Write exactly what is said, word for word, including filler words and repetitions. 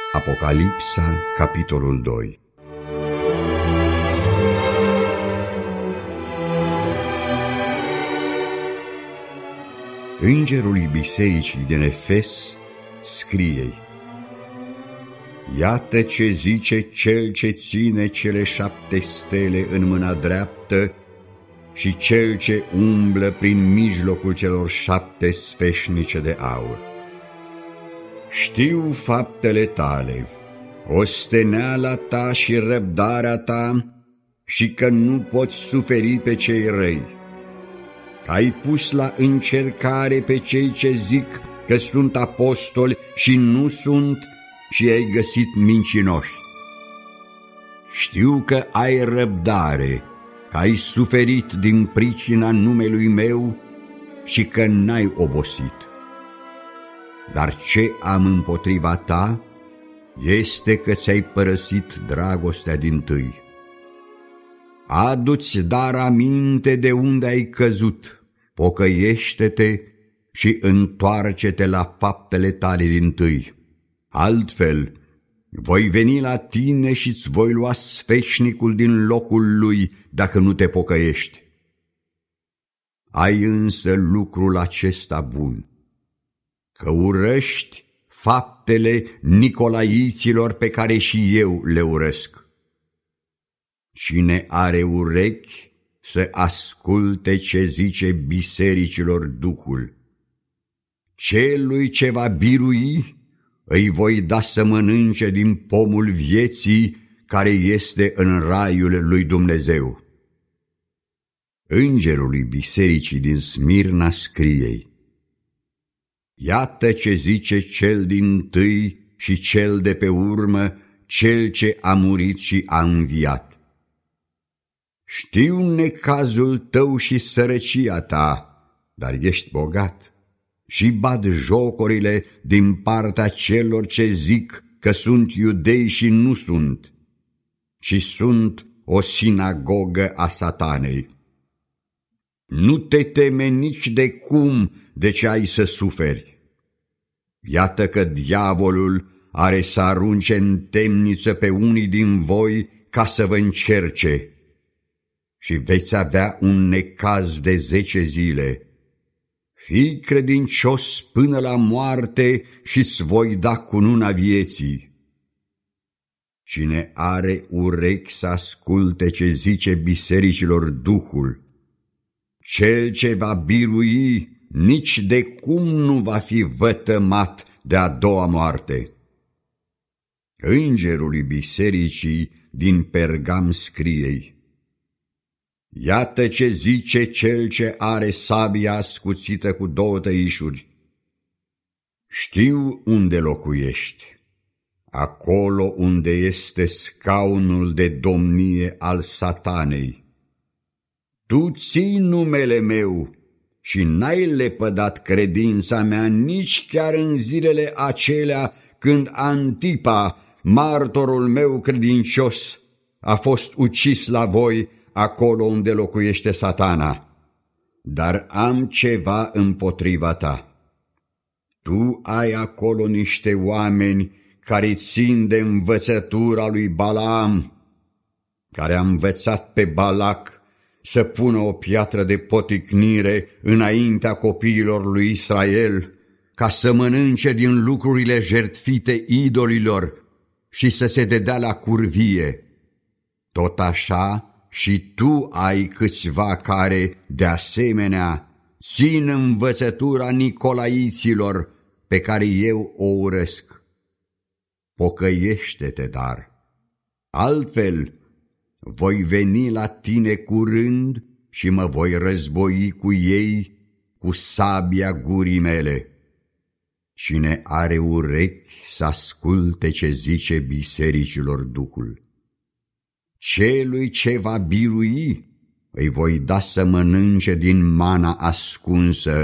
Apocalipsa, capitolul doi. Îngerului bisericii din Efes scrie-i: Iată ce zice cel ce ține cele șapte stele în mâna dreaptă și cel ce umblă prin mijlocul celor șapte sfeșnice de aur. Știu faptele tale, osteneala ta și răbdarea ta, și că nu poți suferi pe cei răi, că ai pus la încercare pe cei ce zic că sunt apostoli și nu sunt, și ai găsit mincinoși. Știu că ai răbdare, că ai suferit din pricina numelui meu și că n-ai obosit. Dar ce am împotriva ta este că ți-ai părăsit dragostea dintâi. Adu-ți dar aminte de unde ai căzut, pocăiește-te și întoarce-te la faptele tale dintâi. Altfel, voi veni la tine și-ți voi lua sfeșnicul din locul lui dacă nu te pocăiești. Ai însă lucrul acesta bun, că urăști faptele nicolaiților pe care și eu le urăsc. Cine are urechi să asculte ce zice bisericilor Duhul. Celui ce va birui îi voi da să mănânce din pomul vieții care este în raiul lui Dumnezeu. Îngerului bisericii din Smirna scrie-i: Iată ce zice cel dintâi și cel de pe urmă, cel ce a murit și a înviat. Știu necazul tău și sărăcia ta, dar ești bogat, și bat jocurile din partea celor ce zic că sunt iudei și nu sunt, și sunt o sinagogă a Satanei. Nu te teme nici de cum de ce ai să suferi. Iată că diavolul are să arunce în temniță pe unii din voi ca să vă încerce, și veți avea un necaz de zece zile. Fii credincios până la moarte și-ți voi da cununa vieții. Cine are urechi să asculte ce zice bisericilor Duhul. Cel ce va birui nici de cum nu va fi vătămat de a doua moarte. Îngerului bisericii din Pergam scrie-i: Iată ce zice cel ce are sabia ascuțită cu două tăișuri. Știu unde locuiești, acolo unde este scaunul de domnie al Satanei. Tu ții numele meu și n-ai lepădat credința mea nici chiar în zilele acelea când Antipa, martorul meu credincios, a fost ucis la voi acolo unde locuiește Satana. Dar am ceva împotriva ta. Tu ai acolo niște oameni care țin de învățătura lui Balaam, care a învățat pe Balac să pună o piatră de poticnire înaintea copiilor lui Israel, ca să mănânce din lucrurile jertfite idolilor și să se dedea la curvie. Tot așa și tu ai câțiva care, de asemenea, țin învățătura nicolaiților pe care eu o urăsc. Pocăiește-te, dar, altfel voi veni la tine curând și mă voi război cu ei cu sabia gurii mele. Cine are urechi să asculte ce zice bisericilor Duhul. Celui ce va birui îi voi da să mănânce din mana ascunsă